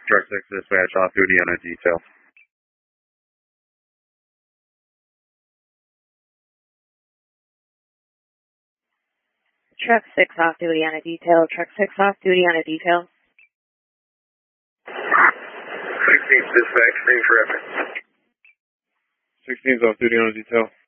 Truck 6 dispatch off duty on a detail. Truck 6 off duty on a detail. Truck 6 off duty on a detail. 16th dispatch, range reference. 16's off duty on a detail.